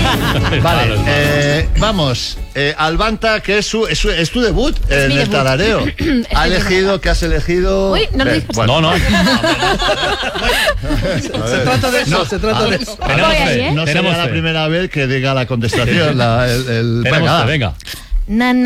Vale, vamos. Albanta, que es tu debut en el tarareo. ¿Qué has elegido? Uy, no lo digas. Bueno. No. Se trata de eso, No sería la primera vez que diga la contestación. Venga. Venga. Na, na.